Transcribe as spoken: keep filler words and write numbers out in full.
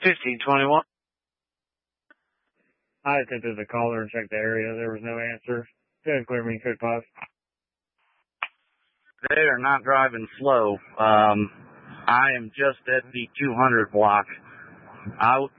fifteen twenty-one. I attempted to call her and check the area. There was no answer. Go ahead and clear me, code five. They are not driving slow. Um, I am just at the two hundred block. I,